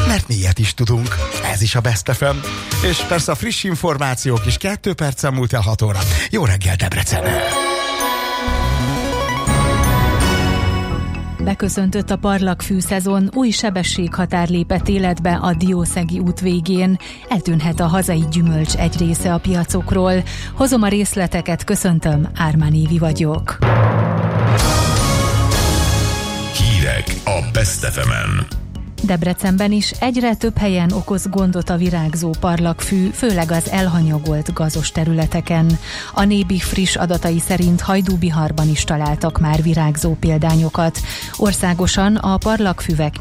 mert mi ilyet is tudunk. Ez is a Best FM. És persze a friss információk is 2 perccel múlt el 6 óra. Jó reggel, Debrecen! Beköszöntött a parlagfű szezon, új sebességhatár lépett életbe a Diószegi út végén. Eltűnhet a hazai gyümölcs egy része a piacokról. Hozom a részleteket, köszöntöm, Ármán Évi vagyok. Hírek a Best FM-en. Debrecenben is egyre több helyen okoz gondot a virágzó parlagfű, főleg az elhanyagolt gazos területeken. A Nébi friss adatai szerint Hajdúbiharban is találtak már virágzó példányokat. Országosan a parlagfüvek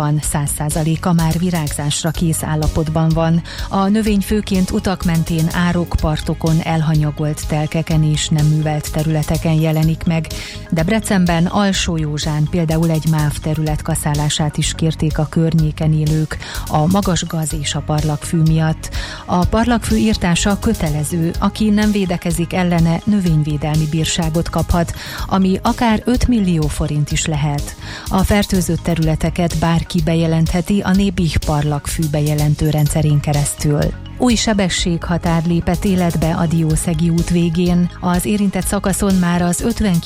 80-100%-a már virágzásra kész állapotban van. A növény főként utak mentén, árok, partokon, elhanyagolt telkeken és nem művelt területeken jelenik meg. Debrecenben, Alsó-Józsán például egy MÁV terület kaszálását is kérték a környéken élők a magas gaz és a parlagfű miatt. A parlagfű írtása kötelező, aki nem védekezik ellene, növényvédelmi bírságot kaphat, ami akár 5 millió forint is lehet. A fertőzött területeket bárki bejelentheti a Nébih parlagfű bejelentő rendszerén keresztül. Új sebességhatár lépett életbe a Diószegi út végén. Az érintett szakaszon már az 50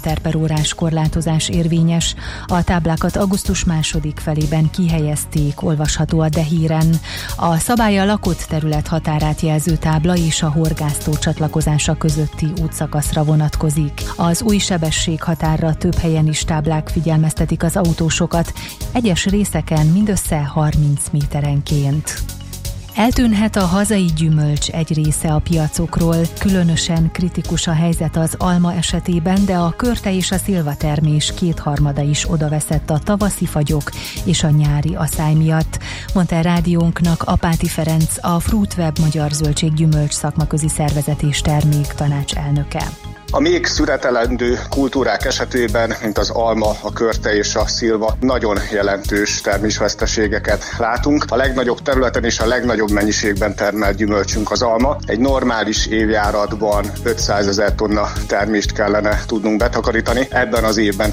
km/h korlátozás érvényes. A táblákat augusztus 2. felében kihelyezték, olvasható a De-híren. A szabály a lakott terület határát jelző tábla és a horgásztó csatlakozása közötti útszakaszra vonatkozik. Az új sebességhatárra több helyen is táblák figyelmeztetik az autósokat, egyes részeken mindössze 30 méterenként. Eltűnhet a hazai gyümölcs egy része a piacokról. Különösen kritikus a helyzet az alma esetében, de a körte és a szilvatermés 2/3 is odaveszett a tavaszi fagyok és a nyári aszály miatt, mondta rádiónknak Apáti Ferenc, a Fruitweb Magyar Zöldséggyümölcs Szakmaközi Szervezet és Terméktanács elnöke. A még szüretelendő kultúrák esetében, mint az alma, a körte és a szilva, nagyon jelentős termésveszteségeket látunk. A legnagyobb területen és a legnagyobb mennyiségben termelt gyümölcsünk az alma. Egy normális évjáratban 500 000 tonna termést kellene tudnunk betakarítani. Ebben az évben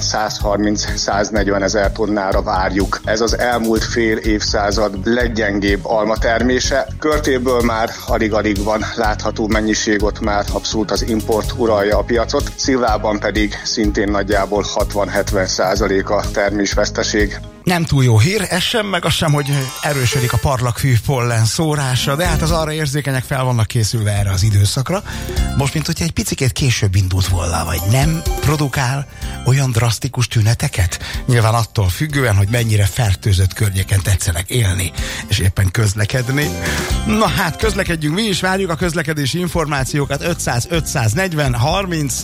130-140 000 tonnára várjuk. Ez az elmúlt fél évszázad leggyengébb alma termése. Körtéből már alig-alig van látható mennyiség, ott már abszolút az import uralja a piacot, szilvában pedig szintén nagyjából 60-70% a termésveszteség. Nem túl jó hír, ez sem, meg az sem, hogy erősödik a parlagfű pollen szórása, de hát az arra érzékenyek fel vannak készülve erre az időszakra. Most, mint hogyha egy picikét később indult volna, vagy nem produkál olyan drasztikus tüneteket? Nyilván attól függően, hogy mennyire fertőzött környéken tetszenek élni, és éppen közlekedni. Na hát, közlekedjünk mi is, várjuk a közlekedési információkat. 500 540 30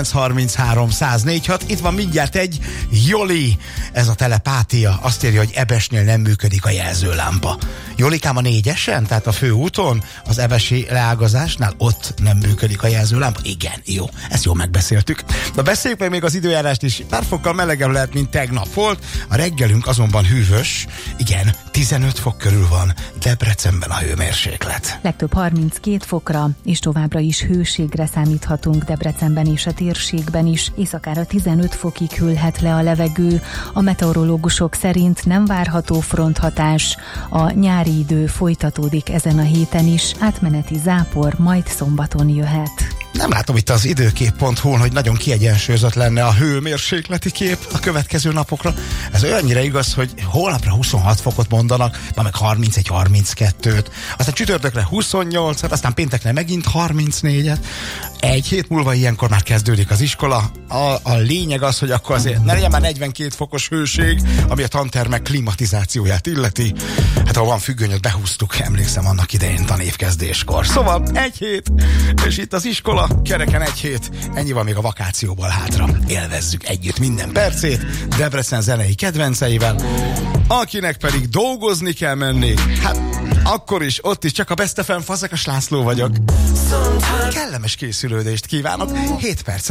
933 104.6. Itt van mindjárt egy Joli, ez a telepátia. Azt írja, hogy Ebesnél nem működik a jelzőlámpa. Jolikám, a 4-esen, tehát a főúton, az ebesi leágazásnál ott nem működik a jelzőlámpa? Igen, jó, ezt jól megbeszéltük. De beszéljük meg még az időjárást is. Pár fokkal melegebb lehet, mint tegnap volt. A reggelünk azonban hűvös. Igen, 15 fok körül van Debrecenben a hőmérséklet. Legtöbb 32 fokra, és továbbra is hőségre számíthatunk Debrecenben és a térségben is. Éjszakára 15 fokig hűlhet le a levegő. A meteorológusok szerint nem várható fronthatás. A nyári idő folytatódik ezen a héten is, átmeneti zápor majd szombaton jöhet. Nem látom itt az időkép.hu-n, hogy nagyon kiegyensúlyozott lenne a hőmérsékleti kép a következő napokra. Ez olyannyira igaz, hogy holnapra 26 fokot mondanak, ma meg 31-32-t, aztán csütörtökre 28-et, aztán péntekre megint 34-et. Egy hét múlva ilyenkor már kezdődik az iskola. A lényeg az, hogy akkor azért ne legyen már 42 fokos hőség, ami a tantermek klimatizációját illeti. Hát ha van függönyöt, behúztuk, emlékszem annak idején tanévkezdéskor. Szóval egy hét, és itt az iskola, kereken egy hét, ennyi van még a vakációból hátra. Élvezzük együtt minden percét Debrecen zenei kedvenceivel. Akinek pedig dolgozni kell menni, hát akkor is, ott is csak a Best FM, Fazekas László vagyok. Kellemes készülődést kívánok, 7 perc